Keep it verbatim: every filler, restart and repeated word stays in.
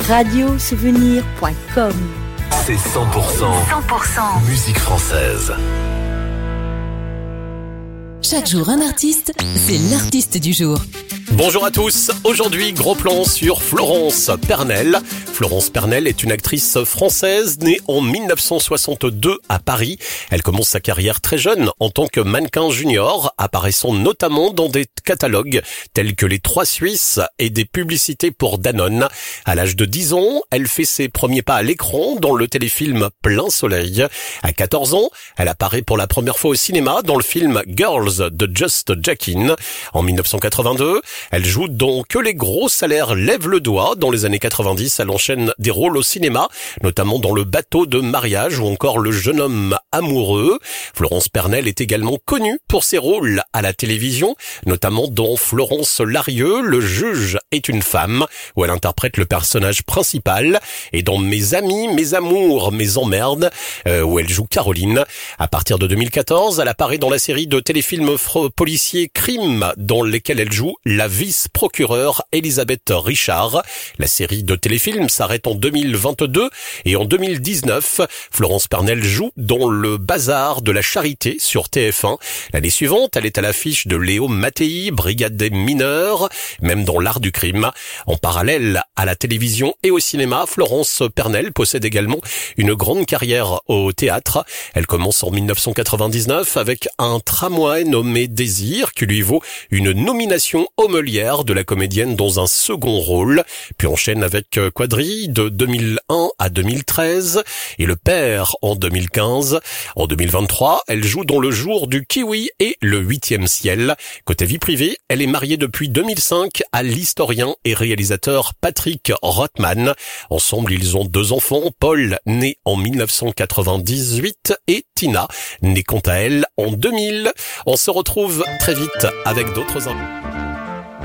radio souvenir point com. C'est cent pour cent, cent pour cent musique française. Chaque jour un artiste, c'est l'artiste du jour. Bonjour à tous, aujourd'hui gros plan sur Florence Pernel. Florence Pernel est une actrice française née en dix-neuf cent soixante-deux à Paris. Elle commence sa carrière très jeune en tant que mannequin junior, apparaissant notamment dans des catalogues tels que Les Trois Suisses et des publicités pour Danone. À l'âge de dix ans, elle fait ses premiers pas à l'écran dans le téléfilm Plein Soleil. À quatorze ans, elle apparaît pour la première fois au cinéma dans le film Girls de Just Jackin. En dix-neuf cent quatre-vingt-deux, elle joue dans Que les gros salaires lèvent le doigt. Dans les années quatre-vingt-dix, elle enchaîne des rôles au cinéma, notamment dans Le bateau de mariage ou encore Le jeune homme amoureux. Florence Pernel est également connue pour ses rôles à la télévision, notamment dans Florence Larieux, Le juge est une femme, où elle interprète le personnage principal, et dans Mes amis, mes amours, mes emmerdes, euh, où elle joue Caroline. À partir de deux mille quatorze, elle apparaît dans la série de téléfilms policiers Crime, dans lesquels elle joue la vice-procureure Elisabeth Richard. La série de téléfilms s'arrête en deux mille vingt-deux et en deux mille dix-neuf, Florence Pernel joue dans Le bazar de la charité sur T F un. L'année suivante, elle est à l'affiche de Léo Mattei, Brigade des mineurs, même dans L'art du crime. En parallèle à la télévision et au cinéma, Florence Pernel possède également une grande carrière au théâtre. Elle commence en dix-neuf cent quatre-vingt-dix-neuf avec Un tramway nommé Désir, qui lui vaut une nomination au Molière de la comédienne dans un second rôle, puis enchaîne avec Quadrille de deux mille un à deux mille treize et Le Père en deux mille quinze. En deux mille vingt-trois, elle joue dans Le jour du kiwi et Le huitième ciel. Côté vie privée, elle est mariée depuis deux mille cinq à l'historien et réalisateur Patrick Rothman. Ensemble, ils ont deux enfants, Paul, né en dix-neuf cent quatre-vingt-dix-huit, et Tina, née quant à elle en deux mille. On se retrouve très vite avec d'autres infos.